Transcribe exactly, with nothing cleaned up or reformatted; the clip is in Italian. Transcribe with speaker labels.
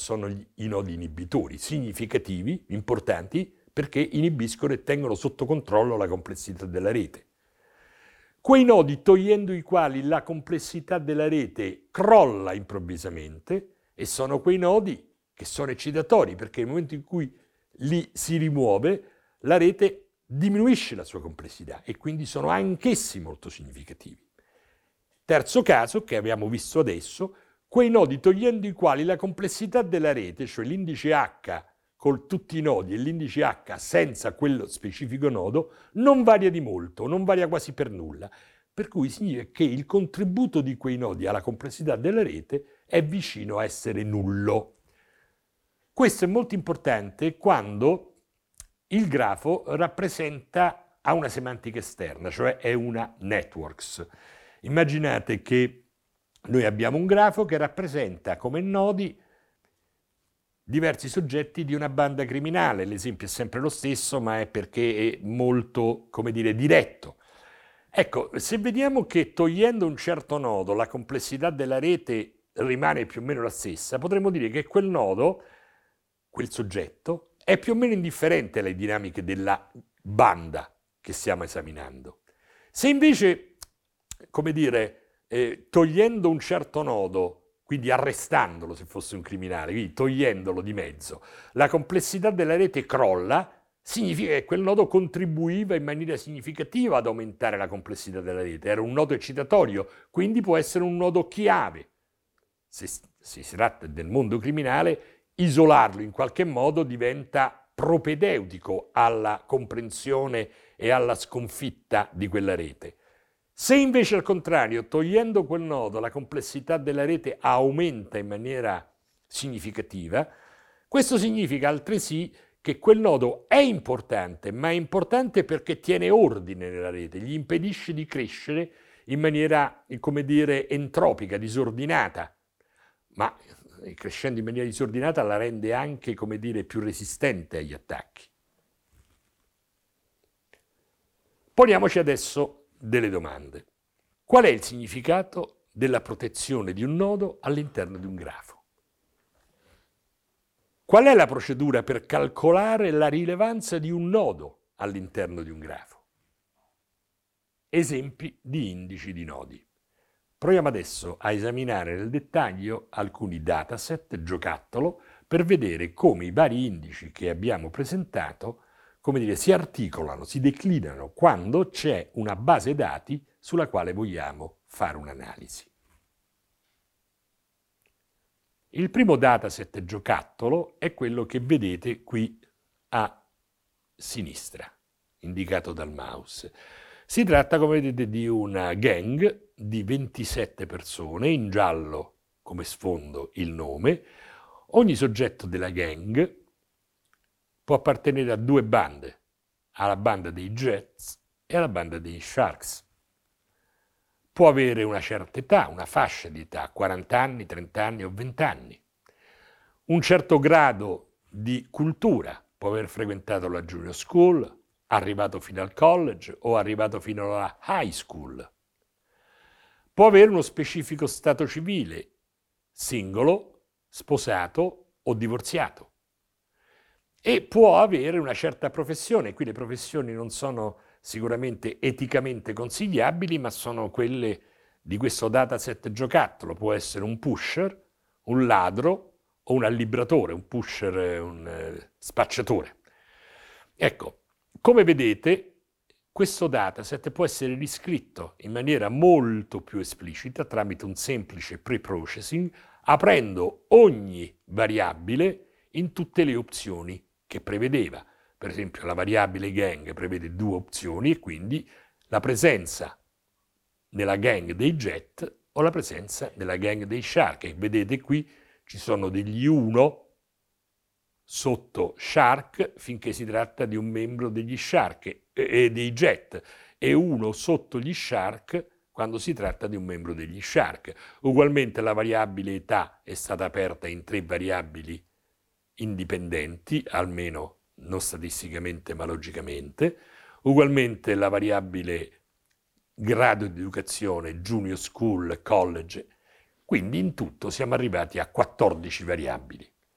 Speaker 1: sono gli, i nodi inibitori, significativi, importanti, perché inibiscono e tengono sotto controllo la complessità della rete. Quei nodi togliendo i quali la complessità della rete crolla improvvisamente, e sono quei nodi che sono eccitatori, perché nel momento in cui li si rimuove, la rete diminuisce la sua complessità e quindi sono anch'essi molto significativi. Terzo caso, che abbiamo visto adesso, quei nodi togliendo i quali la complessità della rete, cioè l'indice H con tutti i nodi e l'indice H senza quello specifico nodo, non varia di molto, non varia quasi per nulla, per cui significa che il contributo di quei nodi alla complessità della rete è vicino a essere nullo. Questo è molto importante quando il grafo rappresenta, ha una semantica esterna, cioè è una networks. Immaginate che noi abbiamo un grafo che rappresenta come nodi diversi soggetti di una banda criminale. L'esempio è sempre lo stesso, ma è perché è molto, come dire, diretto. Ecco, se vediamo che togliendo un certo nodo la complessità della rete rimane più o meno la stessa, potremmo dire che quel nodo, quel soggetto, è più o meno indifferente alle dinamiche della banda che stiamo esaminando. Se invece, come dire, eh, togliendo un certo nodo, quindi arrestandolo se fosse un criminale, quindi togliendolo di mezzo, la complessità della rete crolla, significa che quel nodo contribuiva in maniera significativa ad aumentare la complessità della rete, era un nodo eccitatorio, quindi può essere un nodo chiave. Se, se si tratta del mondo criminale, isolarlo in qualche modo diventa propedeutico alla comprensione e alla sconfitta di quella rete. Se invece al contrario, togliendo quel nodo, la complessità della rete aumenta in maniera significativa, questo significa altresì che quel nodo è importante, ma è importante perché tiene ordine nella rete, gli impedisce di crescere in maniera, come dire, entropica, disordinata, ma crescendo in maniera disordinata la rende anche, come dire, più resistente agli attacchi. Poniamoci adesso delle domande. Qual è il significato della protezione di un nodo all'interno di un grafo? Qual è la procedura per calcolare la rilevanza di un nodo all'interno di un grafo? Esempi di indici di nodi. Proviamo adesso a esaminare nel dettaglio alcuni dataset giocattolo per vedere come i vari indici che abbiamo presentato, come dire, si articolano, si declinano quando c'è una base dati sulla quale vogliamo fare un'analisi. Il primo dataset giocattolo è quello che vedete qui a sinistra, indicato dal mouse. Si tratta, come vedete, di una gang di ventisette persone, in giallo come sfondo il nome. Ogni soggetto della gang può appartenere a due bande, alla banda dei Jets e alla banda dei Sharks. Può avere una certa età, una fascia di età, quaranta anni, trenta anni o venti anni. Un certo grado di cultura, può aver frequentato la junior school, arrivato fino al college o arrivato fino alla high school. Può avere uno specifico stato civile, singolo, sposato o divorziato. E può avere una certa professione. Qui le professioni non sono sicuramente eticamente consigliabili, ma sono quelle di questo dataset giocattolo. Può essere un pusher, un ladro o un allibratore, un pusher è un eh, spacciatore. Ecco, come vedete, questo dataset può essere riscritto in maniera molto più esplicita tramite un semplice pre-processing, aprendo ogni variabile in tutte le opzioni che prevedeva. Per esempio la variabile gang prevede due opzioni e quindi la presenza nella gang dei Jet o la presenza nella gang dei Shark. E vedete qui ci sono degli uno sotto Shark finché si tratta di un membro degli Shark e, e dei Jet, e uno sotto gli Shark quando si tratta di un membro degli Shark. Ugualmente la variabile età è stata aperta in tre variabili indipendenti, almeno non statisticamente ma logicamente. Ugualmente la variabile grado di educazione, junior school, college. Quindi in tutto siamo arrivati a quattordici variabili.